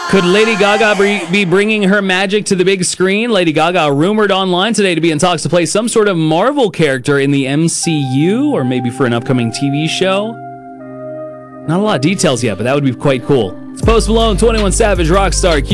Could Lady Gaga be bringing her magic to the big screen? Lady Gaga rumored online today to be in talks to play some sort of Marvel character in the MCU, or maybe for an upcoming TV show. Not a lot of details yet, but that would be quite cool. It's Post Malone, 21 Savage, Rockstar.